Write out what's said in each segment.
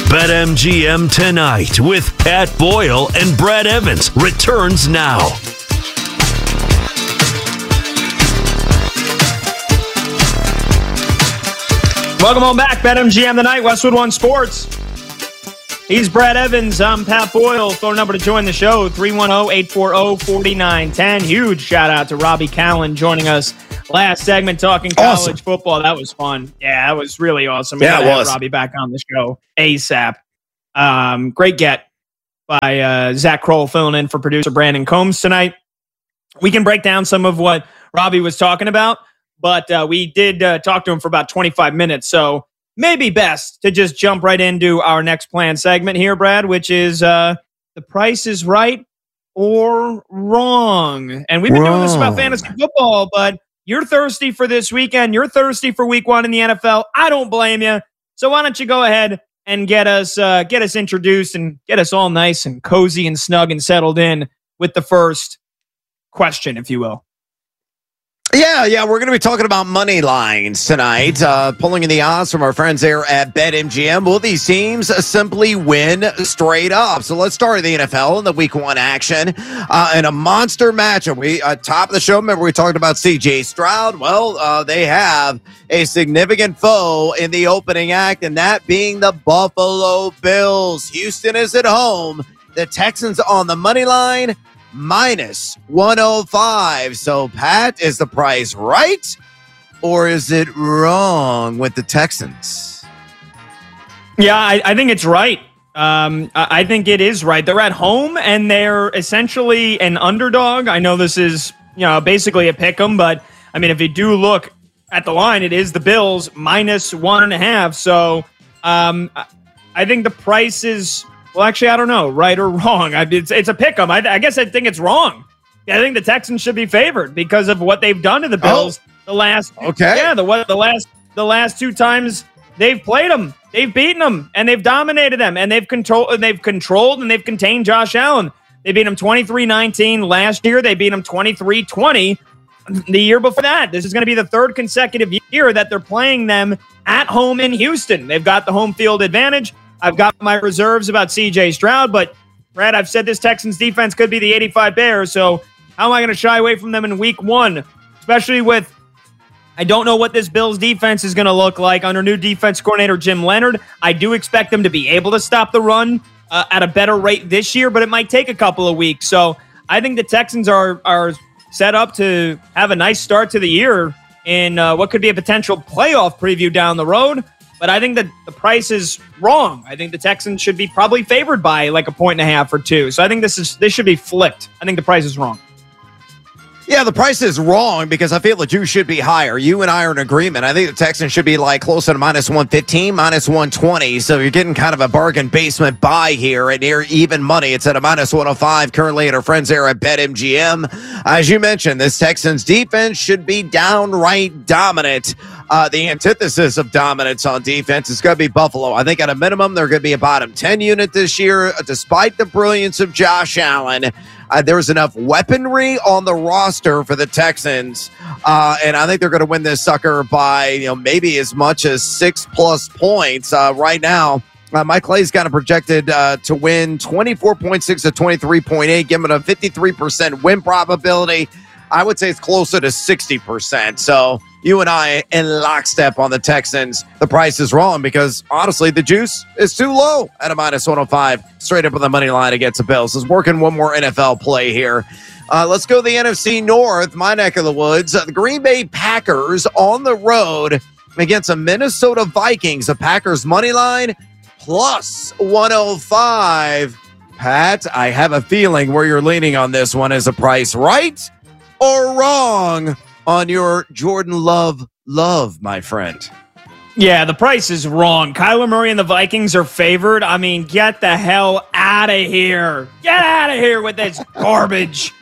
BetMGM Tonight with Pat Boyle and Brad Evans returns now. Welcome on back. BetMGM Tonight, Westwood One Sports. He's Brad Evans. I'm Pat Boyle. Phone number to join the show, 310-840-4910. Huge shout out to Robbie Callan joining us last segment talking college football. That was fun. Yeah, that was really awesome. Yeah, it was. Robbie back on the show ASAP. Great get by Zach Kroll filling in for producer Brandon Combs tonight. We can break down some of what Robbie was talking about, but we did talk to him for about 25 minutes, so maybe best to just jump right into our next planned segment here, Brad, which is The Price is Right or Wrong. And we've been doing this about fantasy football, but you're thirsty for this weekend. You're thirsty for week one in the NFL. I don't blame you. So why don't you go ahead and get us introduced and get us all nice and cozy and snug and settled in with the first question, if you will. Yeah, we're going to be talking about money lines tonight, pulling in the odds from our friends there at BetMGM. Will these teams simply win straight up? So let's start with the NFL in the week one action in a monster matchup. We top of the show, remember we talked about C.J. Stroud? Well, they have a significant foe in the opening act, and that being the Buffalo Bills. Houston is at home. The Texans on the money line, minus 105. So, Pat, is the price right or is it wrong with the Texans? Yeah, I think it's right. I think it is right. They're at home and they're essentially an underdog. I know this is, basically a pick 'em, but I mean, if you do look at the line, it is the Bills minus 1.5. So, I think the price is, well, actually, I don't know, right or wrong. It's a pick 'em. I guess I think it's wrong. I think the Texans should be favored because of what they've done to the Bills the last two times they've played them. They've beaten them and they've dominated them and they've controlled and they've contained Josh Allen. They beat him 23-19 last year. They beat him 23-20 the year before that. This is going to be the third consecutive year that they're playing them at home in Houston. They've got the home field advantage. I've got my reserves about C.J. Stroud, but Brad, I've said this Texans defense could be the 85 Bears, so how am I going to shy away from them in week one? Especially with, I don't know what this Bills defense is going to look like under new defense coordinator Jim Leonard. I do expect them to be able to stop the run at a better rate this year, but it might take a couple of weeks. So I think the Texans are set up to have a nice start to the year in what could be a potential playoff preview down the road. But I think that the price is wrong. I think the Texans should be probably favored by like 1.5 or 2. So I think this should be flipped. I think the price is wrong. Yeah, the price is wrong because I feel the juice should be higher. You and I are in agreement. I think the Texans should be like closer to minus 115, minus 120. So you're getting kind of a bargain basement buy here at near even money. It's at a minus 105 currently at our friends there at BetMGM. As you mentioned, this Texans defense should be downright dominant. The antithesis of dominance on defense is going to be Buffalo. I think at a minimum, they're going to be a bottom 10 unit this year, despite the brilliance of Josh Allen. There's enough weaponry on the roster for the Texans, and I think they're going to win this sucker by maybe as much as 6+ points. Right now, Mike Clay's got it projected to win 24.6 to 23.8, giving a 53% win probability. I would say it's closer to 60%. So you and I in lockstep on the Texans. The price is wrong because, honestly, the juice is too low at a minus 105, straight up on the money line against the Bills. Let's work in one more NFL play here. Let's go to the NFC North, my neck of the woods. The Green Bay Packers on the road against the Minnesota Vikings. The Packers money line plus 105. Pat, I have a feeling where you're leaning on this one. Is the price right or wrong on your Jordan Love, my friend? Yeah, the price is wrong. Kyler Murray and the Vikings are favored. I mean, get the hell out of here. Get out of here with this garbage.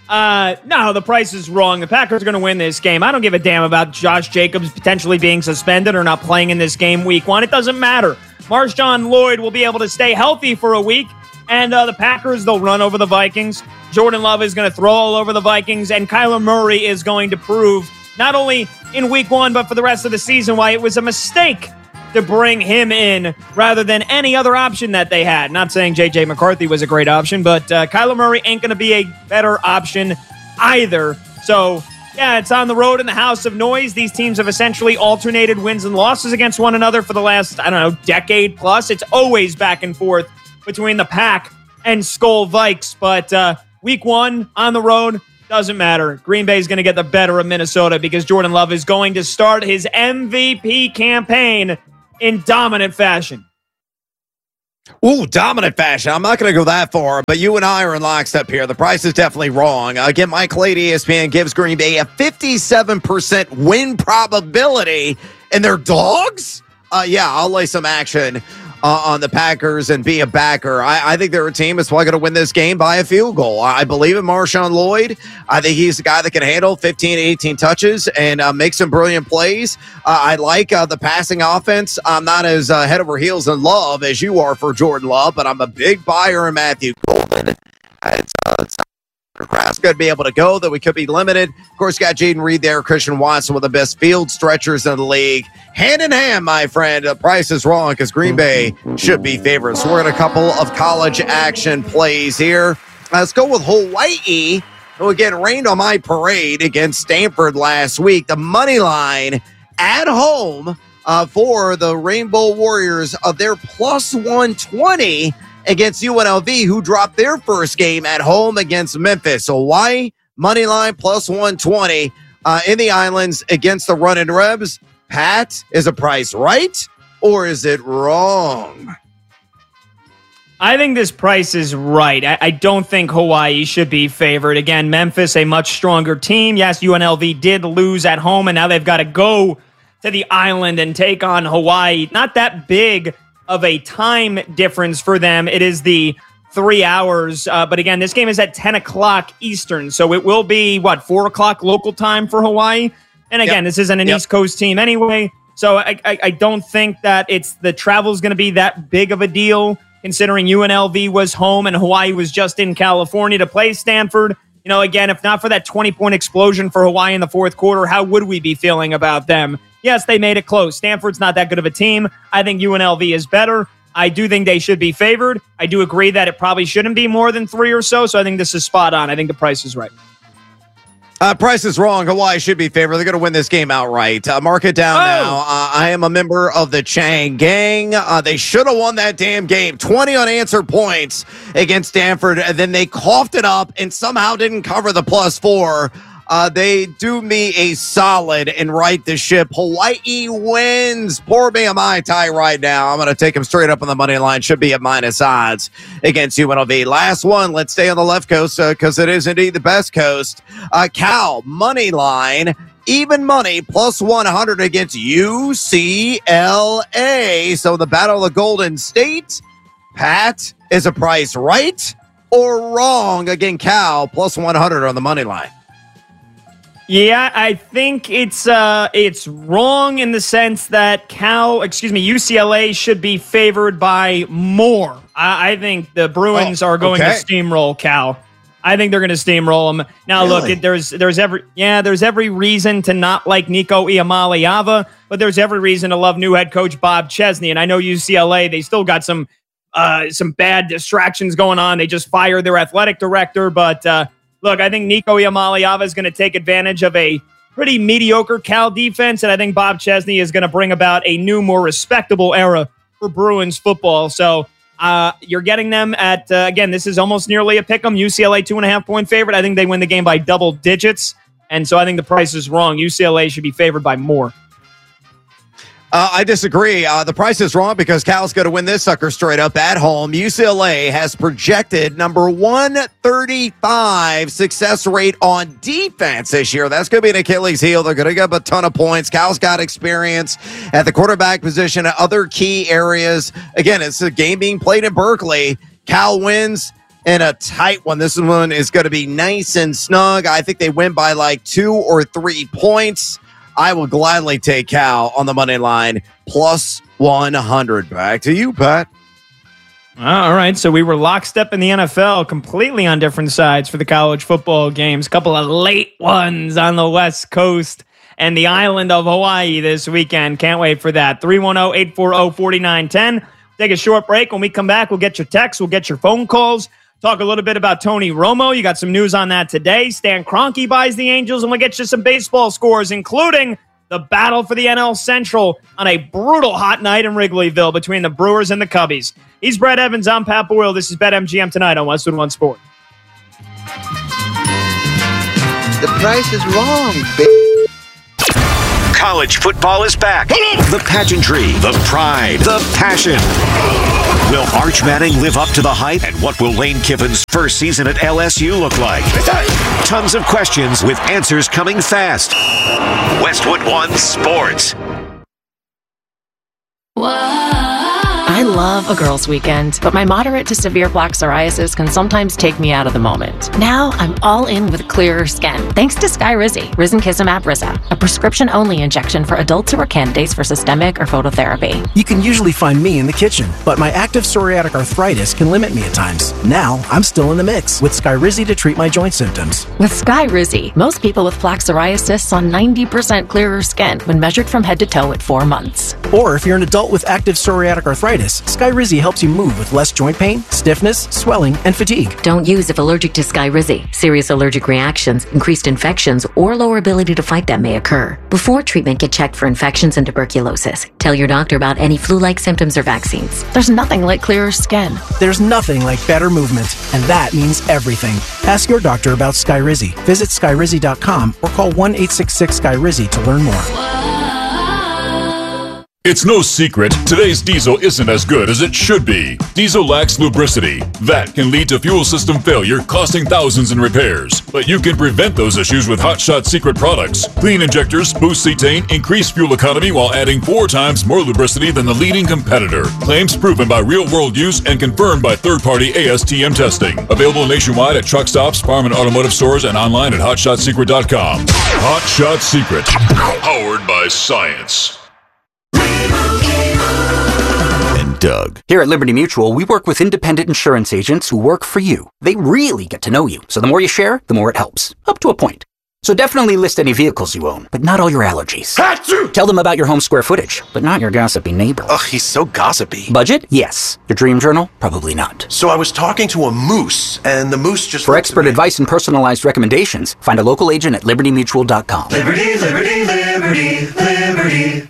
No, the price is wrong. The Packers are going to win this game. I don't give a damn about Josh Jacobs potentially being suspended or not playing in this game week one. It doesn't matter. Marshawn Lloyd will be able to stay healthy for a week, and the Packers, they'll run over the Vikings. Jordan Love is going to throw all over the Vikings, and Kyler Murray is going to prove, not only in week one, but for the rest of the season, why it was a mistake to bring him in rather than any other option that they had. Not saying J.J. McCarthy was a great option, but Kyler Murray ain't going to be a better option either. So, yeah, it's on the road in the House of Noise. These teams have essentially alternated wins and losses against one another for the last, decade plus. It's always back and forth between the Pack and Skull Vikes. But week one on the road, doesn't matter. Green Bay is going to get the better of Minnesota because Jordan Love is going to start his MVP campaign in dominant fashion. Ooh, dominant fashion. I'm not going to go that far, but you and I are in lockstep here. The price is definitely wrong. Again, Mike Lade, ESPN, gives Green Bay a 57% win probability, and they're dogs? Yeah, I'll lay some action on the Packers and be a backer. I think they're a team that's probably going to win this game by a field goal. I believe in Marshawn Lloyd. I think he's the guy that can handle 15 to 18 touches and make some brilliant plays. I like the passing offense. I'm not as head over heels in love as you are for Jordan Love, but I'm a big buyer in Matthew Golden. It's Kraft's going to be able to go, that we could be limited. Of course, got Jaden Reed there, Christian Watson, one of the best field stretchers in the league. Hand in hand, my friend. The price is wrong because Green Bay should be favored. So we're in a couple of college action plays here. Let's go with Hawaii, who again rained on my parade against Stanford last week. The money line at home for the Rainbow Warriors of their plus 120 against UNLV, who dropped their first game at home against Memphis. So Hawaii, money line plus 120 in the Islands against the Runnin' Rebs. Pat, is the price right or is it wrong? I think this price is right. I don't think Hawaii should be favored. Again, Memphis, a much stronger team. Yes, UNLV did lose at home, and now they've got to go to the island and take on Hawaii. Not that big of a time difference for them. It is the 3 hours. But again, this game is at 10 o'clock Eastern. So it will be, 4 o'clock local time for Hawaii? And again, This isn't an East Coast team anyway. So I don't think that the travel's going to be that big of a deal, considering UNLV was home and Hawaii was just in California to play Stanford. Again, if not for that 20-point explosion for Hawaii in the fourth quarter, how would we be feeling about them? Yes, they made it close. Stanford's not that good of a team. I think UNLV is better. I do think they should be favored. I do agree that it probably shouldn't be more than 3 or so I think this is spot on. I think the price is right. Price is wrong. Hawaii should be favored. They're going to win this game outright. Mark it down now. I am a member of the Chang Gang. They should have won that damn game. 20 unanswered points against Stanford, and then they coughed it up and somehow didn't cover the +4. They do me a solid and right the ship. Hawaii wins. Pour me a Mai Tai right now. I'm going to take them straight up on the money line. Should be at minus odds against UNLV. Last one. Let's stay on the left coast because it is indeed the best coast. Cal, money line. Even money, plus 100 against UCLA. So the Battle of the Golden State. Pat, is a price right or wrong? Again, Cal, plus 100 on the money line. Yeah, I think it's wrong in the sense that UCLA should be favored by more. I think the Bruins are going to steamroll Cal. I think they're going to steamroll them. Now, really? Look, there's every reason to not like Nico Iamaleava, but there's every reason to love new head coach Bob Chesney. And I know UCLA, they still got some bad distractions going on. They just fired their athletic director, but look, I think Nico Iamaleava is going to take advantage of a pretty mediocre Cal defense, and I think Bob Chesney is going to bring about a new, more respectable era for Bruins football. So you're getting them at, again, this is almost nearly a pick-em. UCLA 2.5-point favorite. I think they win the game by double digits, and so I think the price is wrong. UCLA should be favored by more. I disagree. The price is wrong because Cal's going to win this sucker straight up at home. UCLA has projected number 135 success rate on defense this year. That's going to be an Achilles heel. They're going to give up a ton of points. Cal's got experience at the quarterback position, at other key areas. Again, it's a game being played in Berkeley. Cal wins in a tight one. This one is going to be nice and snug. I think they win by like 2 or 3 points. I will gladly take Cal on the money line, plus 100. Back to you, Pat. All right, so we were lockstep in the NFL, completely on different sides for the college football games. A couple of late ones on the West Coast and the island of Hawaii this weekend. Can't wait for that. 310-840-4910. Take a short break. When we come back, we'll get your texts, we'll get your phone calls. Talk a little bit about Tony Romo. You got some news on that today. Stan Kroenke buys the Angels, and we'll get you some baseball scores, including the battle for the NL Central on a brutal hot night in Wrigleyville between the Brewers and the Cubbies. He's Brett Evans. I'm Pat Boyle. This is BetMGM tonight on Westwood One Sport. The price is wrong, baby. College football is back. The pageantry, the pride, the passion. Will Arch Manning live up to the hype? And what will Lane Kiffin's first season at LSU look like? Tons of questions with answers coming fast. Westwood One Sports. I love a girls' weekend, but my moderate to severe plaque psoriasis can sometimes take me out of the moment. Now I'm all in with clearer skin, thanks to Skyrizi, Risankizumab Rizza, a prescription-only injection for adults who are candidates for systemic or phototherapy. You can usually find me in the kitchen, but my active psoriatic arthritis can limit me at times. Now I'm still in the mix with Skyrizi to treat my joint symptoms. With Skyrizi, most people with plaque psoriasis saw 90% clearer skin when measured from head to toe at 4 months. Or if you're an adult with active psoriatic arthritis, Skyrizi helps you move with less joint pain, stiffness, swelling, and fatigue. Don't use if allergic to Skyrizi. Serious allergic reactions, increased infections, or lower ability to fight them may occur. Before treatment, get checked for infections and tuberculosis. Tell your doctor about any flu-like symptoms or vaccines. There's nothing like clearer skin. There's nothing like better movement, and that means everything. Ask your doctor about Skyrizi. Visit Skyrizi.com or call 1-866-SKYRIZI to learn more. It's no secret, today's diesel isn't as good as it should be. Diesel lacks lubricity. That can lead to fuel system failure, costing thousands in repairs. But you can prevent those issues with Hot Shot Secret products. Clean injectors, boost cetane, increase fuel economy while adding 4 times more lubricity than the leading competitor. Claims proven by real-world use and confirmed by third-party ASTM testing. Available nationwide at truck stops, farm and automotive stores, and online at hotshotsecret.com. Hot Shot Secret. Powered by science. And Doug. Here at Liberty Mutual, we work with independent insurance agents who work for you. They really get to know you, so the more you share, the more it helps. Up to a point. So definitely list any vehicles you own, but not all your allergies. Achoo! Tell them about your home square footage, but not your gossipy neighbor. Ugh, he's so gossipy. Budget? Yes. Your dream journal? Probably not. So I was talking to a moose, and the moose just... For expert advice and personalized recommendations, find a local agent at libertymutual.com. Liberty, liberty, liberty, liberty.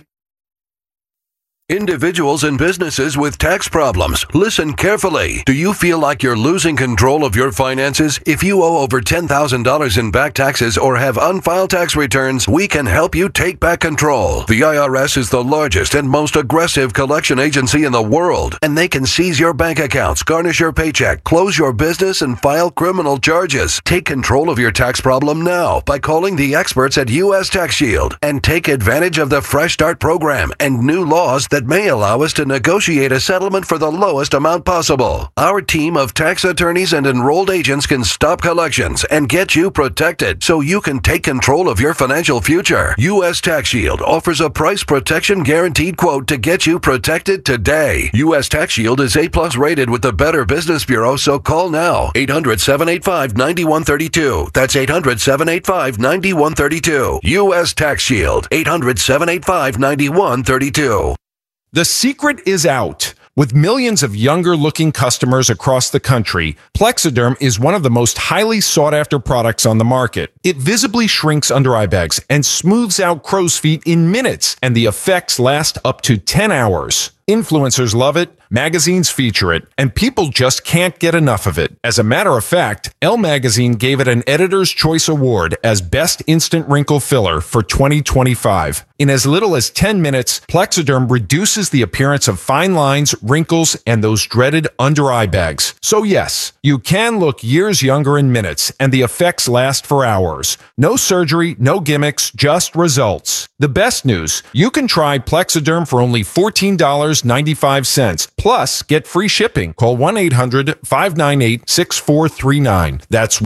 Individuals and businesses with tax problems, listen carefully. Do you feel like you're losing control of your finances? If you owe over $10,000 in back taxes or have unfiled tax returns, we can help you take back control. The IRS is the largest and most aggressive collection agency in the world, and they can seize your bank accounts, garnish your paycheck, close your business, and file criminal charges. Take control of your tax problem now by calling the experts at U.S. Tax Shield and take advantage of the Fresh Start program and new laws that may allow us to negotiate a settlement for the lowest amount possible. Our team of tax attorneys and enrolled agents can stop collections and get you protected so you can take control of your financial future. U.S. Tax Shield offers a price protection guaranteed quote to get you protected today. U.S. Tax Shield is A+ rated with the Better Business Bureau, so call now. 800-785-9132. That's 800-785-9132. U.S. Tax Shield. 800-785-9132. The secret is out. With millions of younger-looking customers across the country, Plexiderm is one of the most highly sought-after products on the market. It visibly shrinks under eye bags and smooths out crow's feet in minutes, and the effects last up to 10 hours. Influencers love it, magazines feature it, and people just can't get enough of it. As a matter of fact, Elle Magazine gave it an Editor's Choice Award as Best Instant Wrinkle Filler for 2025. In as little as 10 minutes, Plexiderm reduces the appearance of fine lines, wrinkles, and those dreaded under-eye bags. So yes, you can look years younger in minutes, and the effects last for hours. No surgery, no gimmicks, just results. The best news, you can try Plexiderm for only $14.95. Plus, get free shipping. Call 1-800-598-6439. That's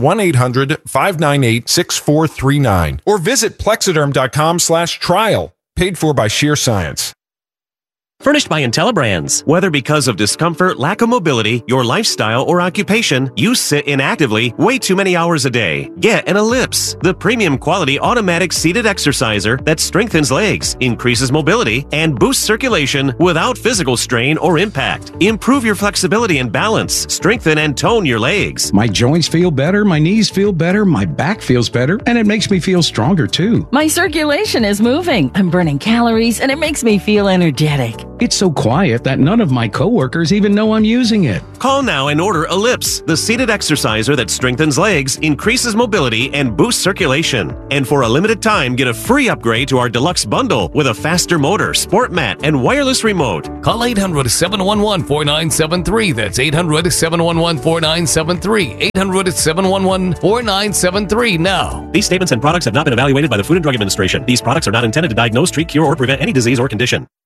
1-800-598-6439. Or visit Plexiderm.com/trial. Paid for by Sheer Science. Furnished by IntelliBrands. Whether because of discomfort, lack of mobility, your lifestyle, or occupation, you sit inactively way too many hours a day. Get an Ellipse, the premium quality automatic seated exerciser that strengthens legs, increases mobility, and boosts circulation without physical strain or impact. Improve your flexibility and balance. Strengthen and tone your legs. My joints feel better, my knees feel better, my back feels better, and it makes me feel stronger too. My circulation is moving. I'm burning calories, and it makes me feel energetic. It's so quiet that none of my coworkers even know I'm using it. Call now and order Ellipse, the seated exerciser that strengthens legs, increases mobility, and boosts circulation. And for a limited time, get a free upgrade to our deluxe bundle with a faster motor, sport mat, and wireless remote. Call 800-711-4973. That's 800-711-4973. 800-711-4973 now. These statements and products have not been evaluated by the Food and Drug Administration. These products are not intended to diagnose, treat, cure, or prevent any disease or condition.